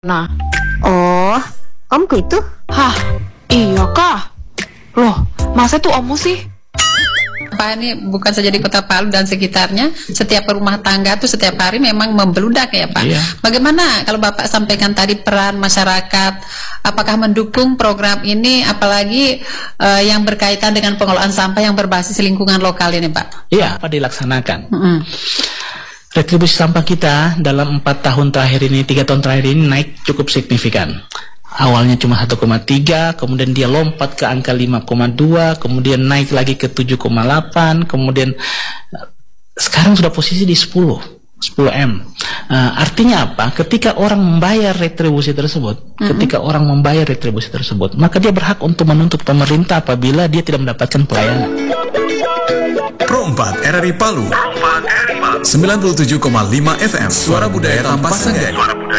Nah, Oh, Om gitu? hah, iya kah? Loh, masa tuh Om sih? Pak, ini bukan saja di Kota Palu dan sekitarnya, setiap rumah tangga tuh setiap hari memang membeludak ya Pak. Iya. Bagaimana kalau Bapak sampaikan tadi peran masyarakat, apakah mendukung program ini, apalagi yang berkaitan dengan pengelolaan sampah yang berbasis lingkungan lokal ini Pak? Iya, apa dilaksanakan? Mm-mm. Retribusi sampah kita dalam 4 tahun terakhir ini, 3 tahun terakhir ini naik cukup signifikan. Awalnya cuma 1,3, kemudian dia lompat ke angka 5,2, kemudian naik lagi ke 7,8, kemudian sekarang sudah posisi di 10 M. Artinya apa? Ketika orang membayar retribusi tersebut, maka dia berhak untuk menuntut pemerintah apabila dia tidak mendapatkan pelayanan. Pro 4 RRI Palu 97,5 FM Suara Budaya Tanpa Senggan.